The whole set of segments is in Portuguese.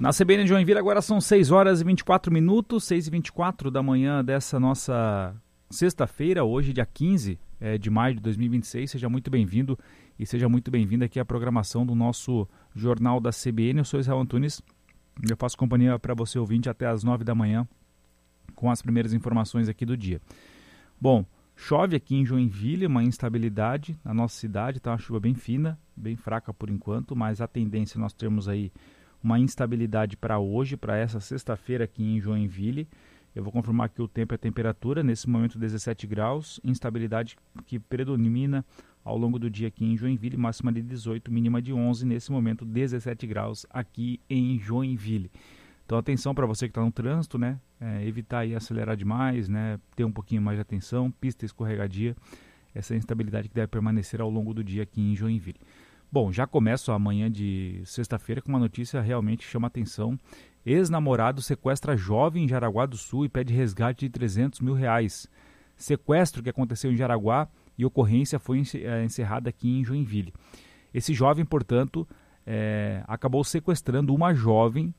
Na CBN de Joinville agora são 6 horas e 24 minutos, 6h24 da manhã dessa nossa sexta-feira, hoje dia 15 de maio de 2026. Seja muito bem-vindo e seja muito bem-vinda aqui à programação do nosso Jornal da CBN. Eu sou Israel Antunes, eu faço companhia para você ouvinte até às 9 da manhã com as primeiras informações aqui do dia. Bom, chove aqui em Joinville, uma instabilidade na nossa cidade, tá uma chuva bem fina, bem fraca por enquanto, mas a tendência nós temos aí uma instabilidade para hoje, para essa sexta-feira aqui em Joinville. Eu vou confirmar aqui o tempo e a temperatura, nesse momento 17 graus, instabilidade que predomina ao longo do dia aqui em Joinville, máxima de 18, mínima de 11, nesse momento 17 graus aqui em Joinville. Então atenção para você que está no trânsito, né? Evitar aí acelerar demais, né? Ter um pouquinho mais de atenção, pista escorregadia, essa instabilidade que deve permanecer ao longo do dia aqui em Joinville. Bom, já começo a manhã de sexta-feira com uma notícia que realmente chama atenção. Ex-namorado sequestra jovem em Jaraguá do Sul e pede resgate de R$300 mil. Sequestro que aconteceu em Jaraguá e ocorrência foi encerrada aqui em Joinville. Esse jovem, portanto, acabou sequestrando uma jovem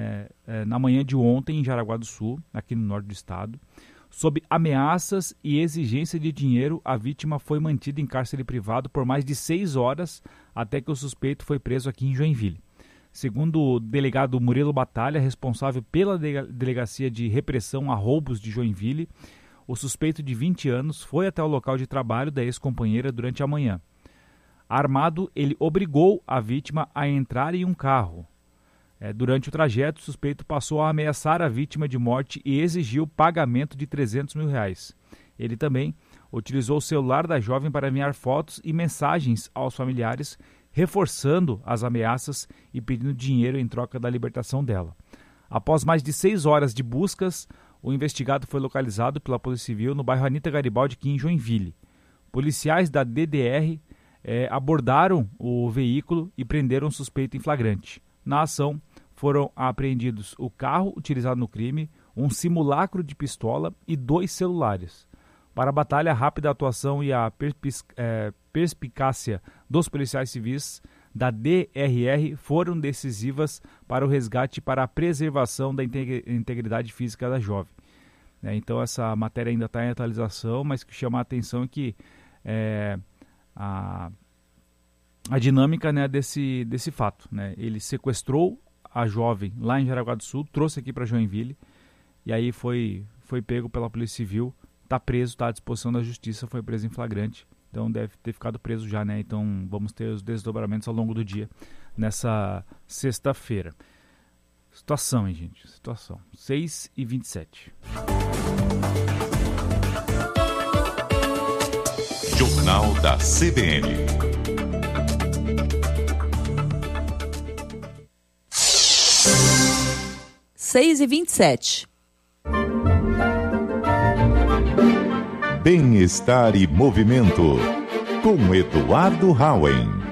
na manhã de ontem em Jaraguá do Sul, aqui no norte do estado. Sob ameaças e exigência de dinheiro, a vítima foi mantida em cárcere privado por mais de 6 horas até que o suspeito foi preso aqui em Joinville. Segundo o delegado Murilo Batalha, responsável pela Delegacia de Repressão a Roubos de Joinville, o suspeito de 20 anos foi até o local de trabalho da ex-companheira durante a manhã. Armado, ele obrigou a vítima a entrar em um carro. Durante o trajeto, o suspeito passou a ameaçar a vítima de morte e exigiu pagamento de R$300 mil. Ele também utilizou o celular da jovem para enviar fotos e mensagens aos familiares, reforçando as ameaças e pedindo dinheiro em troca da libertação dela. Após mais de 6 horas de buscas, o investigado foi localizado pela Polícia Civil no bairro Anita Garibaldi, aqui em Joinville. Policiais da DDR abordaram o veículo e prenderam o suspeito em flagrante. Na ação, foram apreendidos o carro utilizado no crime, um simulacro de pistola e 2 celulares. Para a batalha, a rápida atuação e a perspicácia dos policiais civis da DRR foram decisivas para o resgate e para a preservação da integridade física da jovem. Então essa matéria ainda está em atualização, mas que chama a atenção é que a dinâmica, né, desse fato, né? Ele sequestrou a jovem lá em Jaraguá do Sul, trouxe aqui para Joinville e aí foi pego pela Polícia Civil, está preso, está à disposição da Justiça, foi preso em flagrante, então deve ter ficado preso já, né? Então vamos ter os desdobramentos ao longo do dia nessa sexta-feira. Situação, hein, gente? Situação. 6h27. Jornal da CBN. Seis e 27. Bem-estar e movimento com Eduardo Hauen.